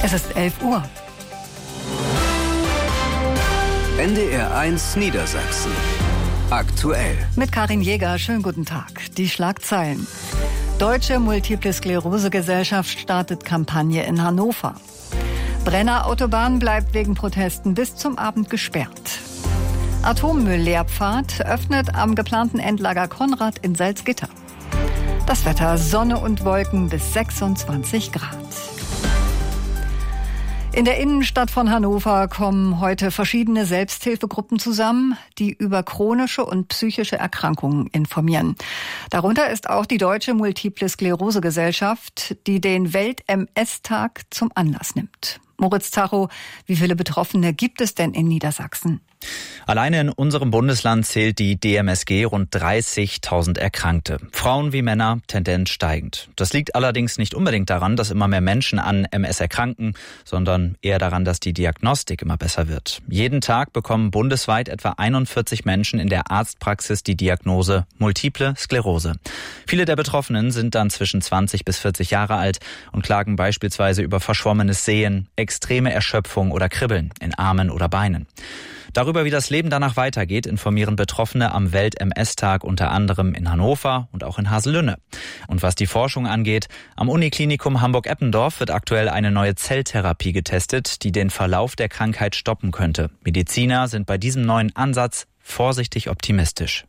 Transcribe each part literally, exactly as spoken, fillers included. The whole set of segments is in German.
Es ist elf Uhr. N D R eins Niedersachsen. Aktuell. Mit Karin Jäger, schönen guten Tag. Die Schlagzeilen. Deutsche Multiple Sklerose Gesellschaft startet Kampagne in Hannover. Brenner Autobahn bleibt wegen Protesten bis zum Abend gesperrt. Atommüll-Leerpfad öffnet am geplanten Endlager Konrad in Salzgitter. Das Wetter: Sonne und Wolken bis sechsundzwanzig Grad. In der Innenstadt von Hannover kommen heute verschiedene Selbsthilfegruppen zusammen, die über chronische und psychische Erkrankungen informieren. Darunter ist auch die Deutsche Multiple Sklerose Gesellschaft, die den Welt-M S-Tag zum Anlass nimmt. Moritz Tachow, wie viele Betroffene gibt es denn in Niedersachsen? Alleine in unserem Bundesland zählt die D M S G rund dreißigtausend Erkrankte. Frauen wie Männer, Tendenz steigend. Das liegt allerdings nicht unbedingt daran, dass immer mehr Menschen an M S erkranken, sondern eher daran, dass die Diagnostik immer besser wird. Jeden Tag bekommen bundesweit etwa einundvierzig Menschen in der Arztpraxis die Diagnose Multiple Sklerose. Viele der Betroffenen sind dann zwischen zwanzig bis vierzig Jahre alt und klagen beispielsweise über verschwommenes Sehen, extreme Erschöpfung oder Kribbeln in Armen oder Beinen. Darüber, wie das Leben danach weitergeht, informieren Betroffene am Welt-M S-Tag unter anderem in Hannover und auch in Haselünne. Und was die Forschung angeht, am Uniklinikum Hamburg-Eppendorf wird aktuell eine neue Zelltherapie getestet, die den Verlauf der Krankheit stoppen könnte. Mediziner sind bei diesem neuen Ansatz vorsichtig optimistisch.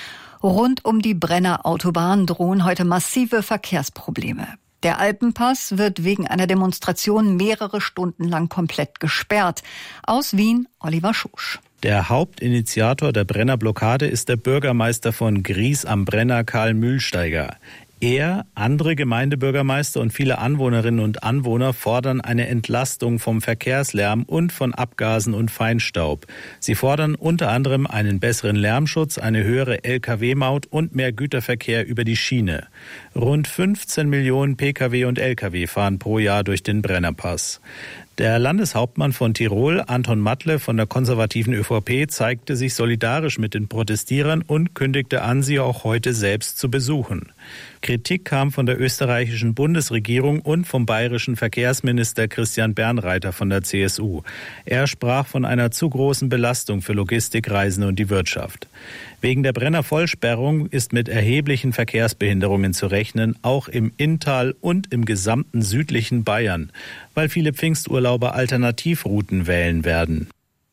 Rund um die Brenner Autobahn drohen heute massive Verkehrsprobleme. Der Alpenpass wird wegen einer Demonstration mehrere Stunden lang komplett gesperrt. Aus Wien, Oliver Schusch. Der Hauptinitiator der Brenner-Blockade ist der Bürgermeister von Gries am Brenner, Karl Mühlsteiger. Er, andere Gemeindebürgermeister und viele Anwohnerinnen und Anwohner fordern eine Entlastung vom Verkehrslärm und von Abgasen und Feinstaub. Sie fordern unter anderem einen besseren Lärmschutz, eine höhere L K W-Maut und mehr Güterverkehr über die Schiene. Rund fünfzehn Millionen P K W und L K W fahren pro Jahr durch den Brennerpass. Der Landeshauptmann von Tirol, Anton Matle von der konservativen Ö V P, zeigte sich solidarisch mit den Protestierern und kündigte an, sie auch heute selbst zu besuchen. Kritik kam von der österreichischen Bundesregierung und vom bayerischen Verkehrsminister Christian Bernreiter von der C S U. Er sprach von einer zu großen Belastung für Logistikreisende und die Wirtschaft. Wegen der Brenner-Vollsperrung ist mit erheblichen Verkehrsbehinderungen zu rechnen, auch im Inntal und im gesamten südlichen Bayern, weil viele Pfingsturlauber Alternativrouten wählen werden.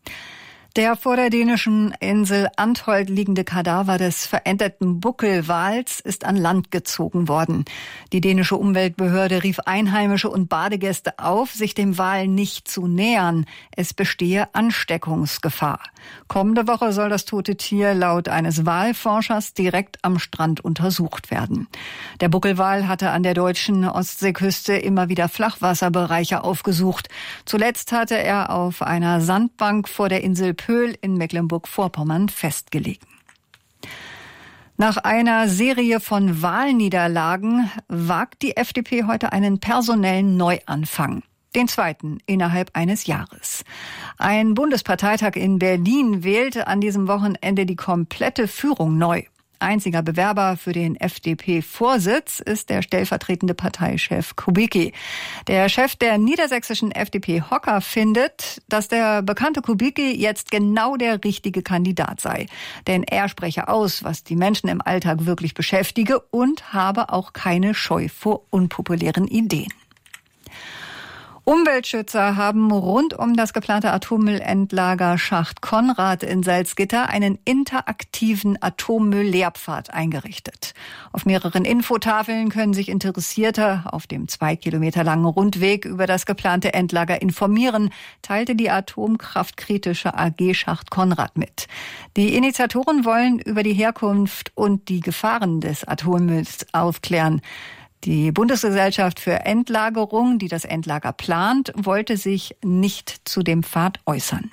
Der vor der dänischen Insel Antholt liegende Kadaver des verendeten Buckelwals ist an Land gezogen worden. Die dänische Umweltbehörde rief Einheimische und Badegäste auf, sich dem Wal nicht zu nähern. Es bestehe Ansteckungsgefahr. Kommende Woche soll das tote Tier laut eines Walforschers direkt am Strand untersucht werden. Der Buckelwal hatte an der deutschen Ostseeküste immer wieder Flachwasserbereiche aufgesucht. Zuletzt hatte er auf einer Sandbank vor der Insel Pöhl in Mecklenburg-Vorpommern festgelegt. Nach einer Serie von Wahlniederlagen wagt die F D P heute einen personellen Neuanfang. Den zweiten innerhalb eines Jahres. Ein Bundesparteitag in Berlin wählte an diesem Wochenende die komplette Führung neu. Einziger Bewerber für den F D P-Vorsitz ist der stellvertretende Parteichef Kubicki. Der Chef der niedersächsischen F D P-Hocker findet, dass der bekannte Kubicki jetzt genau der richtige Kandidat sei. Denn er spreche aus, was die Menschen im Alltag wirklich beschäftige und habe auch keine Scheu vor unpopulären Ideen. Umweltschützer haben rund um das geplante Atommüllendlager Schacht Konrad in Salzgitter einen interaktiven Atommüll-Leerpfad eingerichtet. Auf mehreren Infotafeln können sich Interessierte auf dem zwei Kilometer langen Rundweg über das geplante Endlager informieren, teilte die atomkraftkritische A G Schacht Konrad mit. Die Initiatoren wollen über die Herkunft und die Gefahren des Atommülls aufklären. Die Bundesgesellschaft für Endlagerung, die das Endlager plant, wollte sich nicht zu dem Pfad äußern.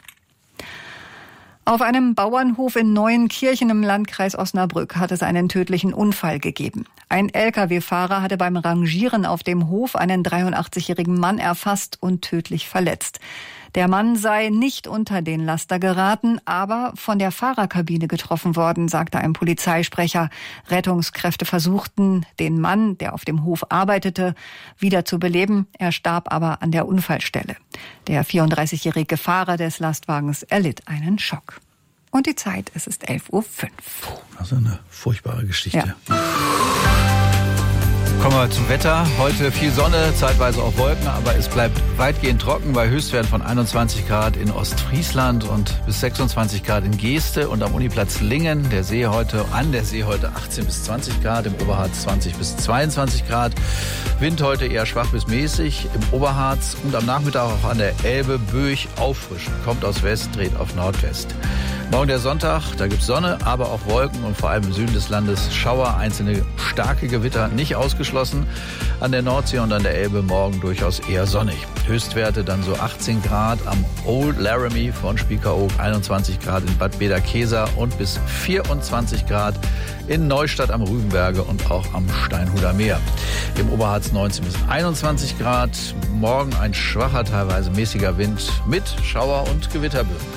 Auf einem Bauernhof in Neuenkirchen im Landkreis Osnabrück hat es einen tödlichen Unfall gegeben. Ein L K W-Fahrer hatte beim Rangieren auf dem Hof einen dreiundachtzig-jährigen Mann erfasst und tödlich verletzt. Der Mann sei nicht unter den Laster geraten, aber von der Fahrerkabine getroffen worden, sagte ein Polizeisprecher. Rettungskräfte versuchten, den Mann, der auf dem Hof arbeitete, wieder zu beleben. Er starb aber an der Unfallstelle. Der vierunddreißigjährige Fahrer des Lastwagens erlitt einen Schock. Und die Zeit, es ist elf Uhr fünf. Das ist eine furchtbare Geschichte. Ja. Kommen wir zum Wetter. Heute viel Sonne, zeitweise auch Wolken, aber es bleibt weitgehend trocken bei Höchstwerten von einundzwanzig Grad in Ostfriesland und bis sechsundzwanzig Grad in Geeste und am Uniplatz Lingen. Der See heute, an der See heute achtzehn bis zwanzig Grad, im Oberharz zwanzig bis zweiundzwanzig Grad. Wind heute eher schwach bis mäßig im Oberharz und am Nachmittag auch an der Elbe böig auffrischen. Kommt aus West, dreht auf Nordwest. Morgen der Sonntag, da gibt's Sonne, aber auch Wolken und vor allem im Süden des Landes Schauer, einzelne starke Gewitter nicht ausgeschlossen. An der Nordsee und an der Elbe morgen durchaus eher sonnig. Höchstwerte dann so achtzehn Grad am Old Laramie von Spiekeroog, einundzwanzig Grad in Bad Bederkesa und bis vierundzwanzig Grad in Neustadt am Rügenberge und auch am Steinhuder Meer. Im Oberharz neunzehn bis einundzwanzig Grad. Morgen ein schwacher, teilweise mäßiger Wind mit Schauer und Gewitterböen.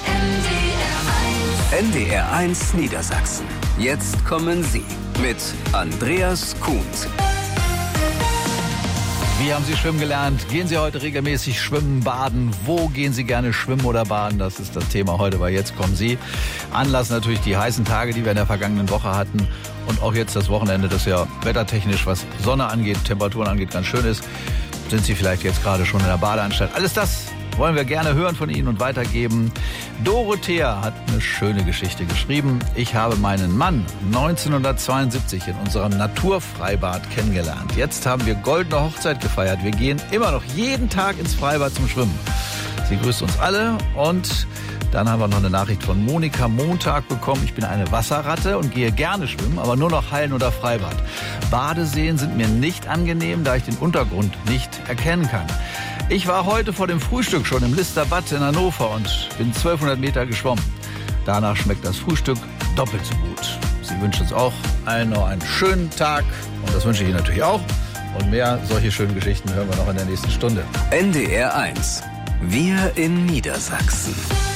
N D R eins Niedersachsen. Jetzt kommen Sie mit Andreas Kuhns. Wie haben Sie schwimmen gelernt? Gehen Sie heute regelmäßig schwimmen, baden? Wo gehen Sie gerne schwimmen oder baden? Das ist das Thema heute, weil jetzt kommen Sie. Anlass natürlich die heißen Tage, die wir in der vergangenen Woche hatten. Und auch jetzt das Wochenende, das ja wettertechnisch, was Sonne angeht, Temperaturen angeht, ganz schön ist. Sind Sie vielleicht jetzt gerade schon in der Badeanstalt? Alles das wollen wir gerne hören von Ihnen und weitergeben. Dorothea hat eine schöne Geschichte geschrieben. Ich habe meinen Mann neunzehnhundertzweiundsiebzig in unserem Naturfreibad kennengelernt. Jetzt haben wir goldene Hochzeit gefeiert. Wir gehen immer noch jeden Tag ins Freibad zum Schwimmen. Sie grüßt uns alle und dann haben wir noch eine Nachricht von Monika Montag bekommen. Ich bin eine Wasserratte und gehe gerne schwimmen, aber nur noch Hallen- oder Freibad. Badeseen sind mir nicht angenehm, da ich den Untergrund nicht erkennen kann. Ich war heute vor dem Frühstück schon im Listerbad in Hannover und bin zwölfhundert Meter geschwommen. Danach schmeckt das Frühstück doppelt so gut. Sie wünschen uns auch allen noch einen schönen Tag und das wünsche ich Ihnen natürlich auch. Und mehr solche schönen Geschichten hören wir noch in der nächsten Stunde. N D R eins. Wir in Niedersachsen.